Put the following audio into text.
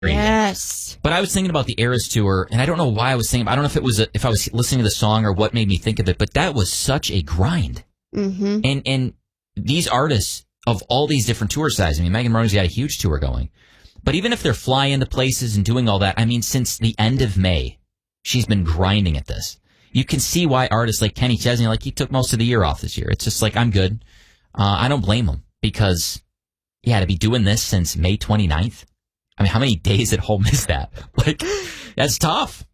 Yes. But I was thinking about the Eras Tour, and I don't know why I was thinking. I don't know if it was if I was listening to the song or what made me think of it, but that was such a grind. Mm-hmm. And these artists of all these different tour sizes. I mean, Megan Moroney's got a huge tour going, but even if they're flying to places and doing all that, I mean, since the end of May, she's been grinding at this. You can see why artists like Kenny Chesney, like he took most of the year off this year. It's just like, I'm good. I don't blame him because, yeah, to be doing this since May 29th. I mean, how many days at home is that? Like, that's tough.